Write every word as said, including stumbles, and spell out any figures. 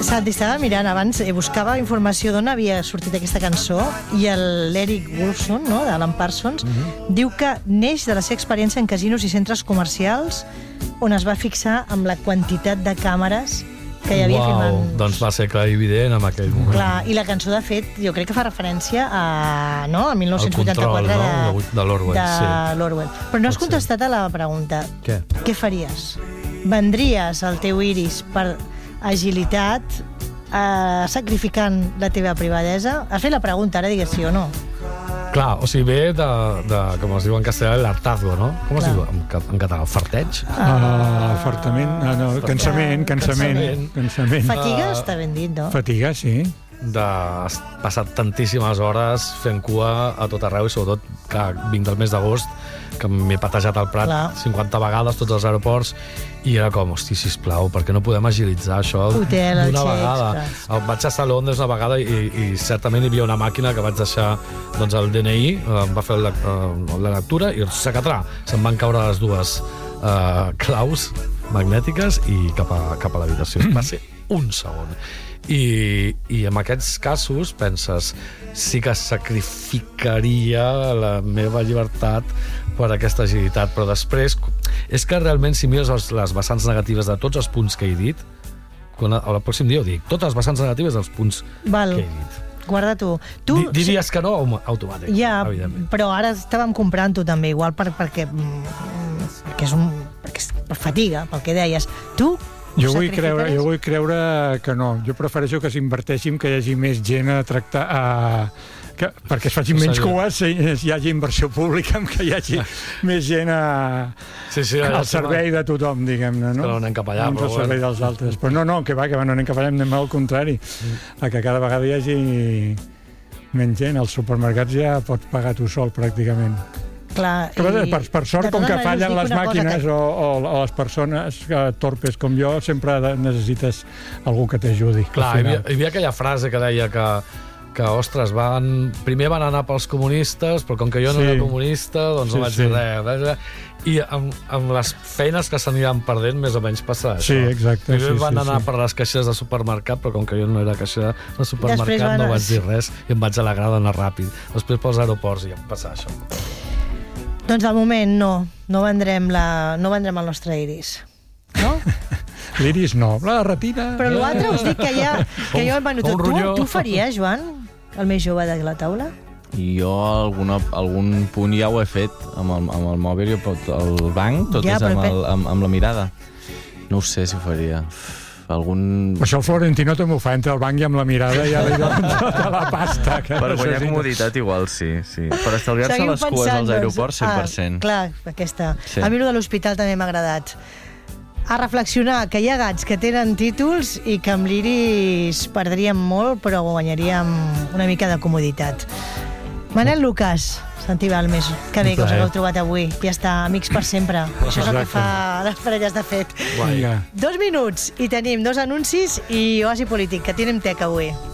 Santi, estava mirant abans, eh, buscava informació d'on havia sortit aquesta cançó i l'Eric Wolfson, no?, d'Alan Parsons, mm-hmm. diu que neix de la seva experiència en casinos i centres comercials on es va fixar amb la quantitat de càmeres que hi havia Uau, filmant. Doncs va ser clar i evident en aquell moment. Clar, i la cançó, de fet, jo crec que fa referència a, no, a mil nou-cents vuitanta-quatre el control, no? de l'Orwell. De sí. l'Orwell. Però no has contestat a la pregunta. Què? Què faries? Vendries el teu iris per agilitat, eh, sacrificant la teva privadesa? Has fet la pregunta, ara digues sí o no. Clar, o sigui, ve de, de com es diu en castellà, l'hartazgo, no? Com es diu en, en català? Farteig? Uh, fartament, ah, no, cansament, cansament, cansament. cansament. Fatiga està ben dit, no? Fatiga, sí. De passar tantíssimes hores fent cua a tot arreu i sobretot, clar, vinc del mes d'agost, que m'he patejat al Prat clar. cinquanta vegades tots els aeroports i era com, hosti, sisplau, per què no podem agilitzar això Hotel, d'una xecs, vegada? El vaig estar a Londres una vegada i, i certament hi havia una màquina que vaig deixar doncs, el D N I, em va fer la, la lectura i s'acatrà. Se'm van caure les dues uh, claus magnètiques i cap a, cap a l'habitació. Va ser un segon. I, i en aquests casos penses sí que sacrificaria la meva llibertat per aquesta agilitat, però després és que realment si mires les vessants negatives de tots els punts que he dit, quan al pròxim dia ho dic, totes les vessants negatives dels punts Val. que he dit. Guarda tu. tu Di, diries que no automàtic, ja, evidentment. Però ara estàvem comprant-ho també, igual per, perquè, perquè, és un, perquè és per fatiga, pel que deies. Tu Jo vull, creure, jo vull creure que no. Jo prefereixo que s'inverteixin, que hi hagi més gent a tractar... A, que, perquè es facin menys cues, hi hagi inversió pública, que hi hagi més gent a, sí, sí, al servei de tothom, diguem-ne. No? Que no anem cap allà. No al servei dels altres. Però no, no, que va, que va, no anem cap allà, anem al contrari. A que cada vegada hi hagi menys gent. Als supermercats ja pots pagar tu sol, pràcticament. Clar, i... per, per sort, com que fallen les màquines que... o, o, o les persones que, torpes com jo, sempre necessites algú que t'ajudi. Clar, hi havia, hi havia aquella frase que deia que, que ostres, van, primer van anar pels comunistes, però com que jo no sí. era comunista, doncs sí, no vaig sí. dir res. I amb, amb les feines que s'aniran perdent, més o menys passa això. Sí, exacte. Primer sí, van sí, anar sí. per les caixes de supermercat, però com que jo no era caixera de supermercat, van... no vaig dir res i em vaig alegrar d'anar ràpid. Després pels aeroports i em passa això. Doncs al moment no, no vendrem, la, no vendrem el nostre iris, no? L'iris no, la retina... Però l'altre us dic que ja... Que jo, bueno, tu, tu, tu faries, Joan, el més jove de la taula? Jo alguna, algun punt ja ho he fet amb el, amb el mòbil, jo pot, el banc, tot ja, és amb, el, amb, amb la mirada. No ho sé si ho faria... Algun... Això el Florentino també ho fa, entre el banc i amb la mirada i ja li donen tota la pasta. Que per guanyar comoditat igual, sí, sí. Per estalviar-se les cues als aeroports, cent per cent. Ah, clar, aquesta. Sí. A mi el de l'hospital també m'ha agradat. A reflexionar que hi ha gats que tenen títols i que amb l'iris perdríem molt, però guanyaríem una mica de comoditat. Manel Lucas, Santi Balmes, que bé que us heu trobat avui. Ja està, amics per sempre. Això és el que fa les parelles de fet. Guai. Dos minuts i tenim dos anuncis i oasi polític, que tenim tec avui.